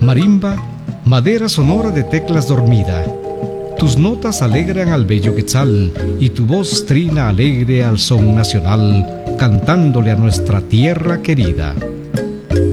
Marimba, madera sonora de teclas dormida. Tus notas alegran al bello quetzal y tu voz trina alegre al son nacional, cantándole a nuestra tierra querida.